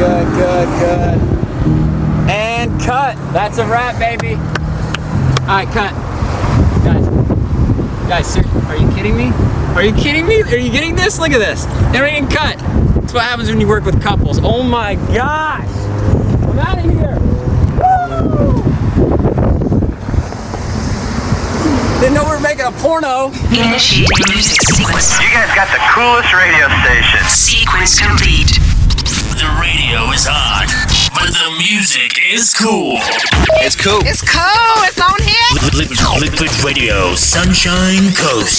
good. And cut. That's a wrap, baby. Alright, cut. Guys, sir, are you kidding me? Are you kidding me? Are you getting this? Look at this. Everything cut. That's what happens when you work with couples. Oh my gosh. I'm out of here. Woo! Didn't know we were making a porno. Initiating music sequence. You guys got the coolest radio station. Sequence complete. The radio is hot, but the music is cool. It's cool. It's cool. It's on here. Liquid Radio, Sunshine Coast.